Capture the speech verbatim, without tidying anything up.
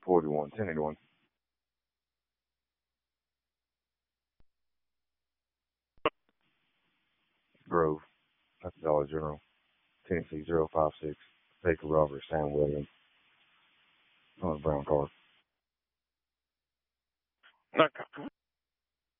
forty-one, ten eighty-one. Grove. That's Dollar General. Tennessee zero five six. Baker Robert, Sam Williams. On a brown car. Okay.